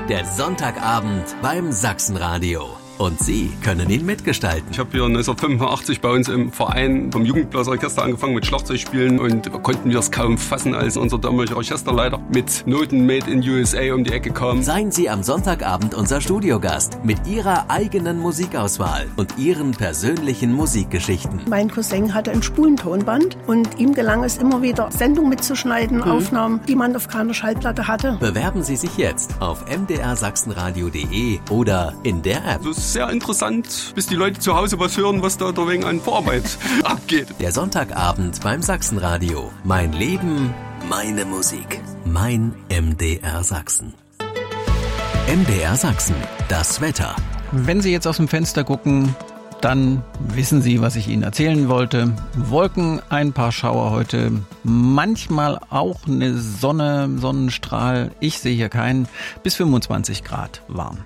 Der Sonntagabend beim Sachsenradio. Und Sie können ihn mitgestalten. Ich habe hier 1985 bei uns im Verein vom Jugendblasorchester angefangen mit Schlagzeugspielen und konnten wir es kaum fassen, als unser damaliger Orchesterleiter mit Noten Made in USA um die Ecke kam. Seien Sie am Sonntagabend unser Studiogast mit Ihrer eigenen Musikauswahl und Ihren persönlichen Musikgeschichten. Mein Cousin hatte ein Spulentonband und ihm gelang es immer wieder, Sendungen mitzuschneiden, Aufnahmen, die man auf keiner Schallplatte hatte. Bewerben Sie sich jetzt auf mdrsachsenradio.de oder in der App. Das ist sehr interessant, bis die Leute zu Hause was hören, was da wegen an Vorarbeit abgeht. Der Sonntagabend beim Sachsenradio. Mein Leben, meine Musik. Mein MDR Sachsen. MDR Sachsen. Das Wetter. Wenn Sie jetzt aus dem Fenster gucken, dann wissen Sie, was ich Ihnen erzählen wollte. Wolken, ein paar Schauer heute, manchmal auch eine Sonne, Sonnenstrahl. Ich sehe hier keinen. Bis 25 Grad warm.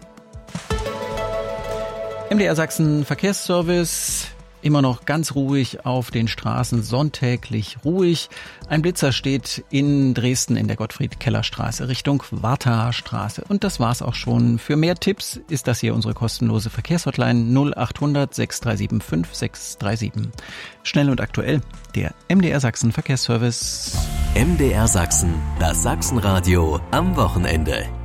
MDR Sachsen Verkehrsservice, immer noch ganz ruhig auf den Straßen, sonntäglich ruhig. Ein Blitzer steht in Dresden in der Gottfried-Keller-Straße Richtung Wartaer Straße. Und das war's auch schon. Für mehr Tipps ist das hier unsere kostenlose Verkehrshotline 0800 6375 5637. Schnell und aktuell, der MDR Sachsen Verkehrsservice. MDR Sachsen, das Sachsenradio am Wochenende.